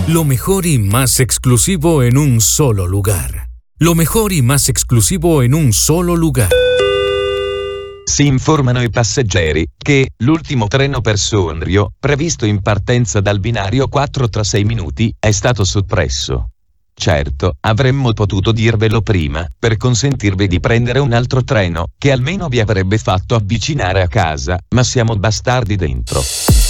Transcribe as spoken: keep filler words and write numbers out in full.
Lo mejor y más exclusivo en un solo lugar. Lo mejor y más exclusivo en un solo lugar. Si informano i passeggeri che l'ultimo treno per Sondrio, previsto in partenza dal binario quattro tra sei minuti, è stato soppresso. Certo, avremmo potuto dirvelo prima, per consentirvi di prendere un altro treno, che almeno vi avrebbe fatto avvicinare a casa, ma siamo bastardi dentro.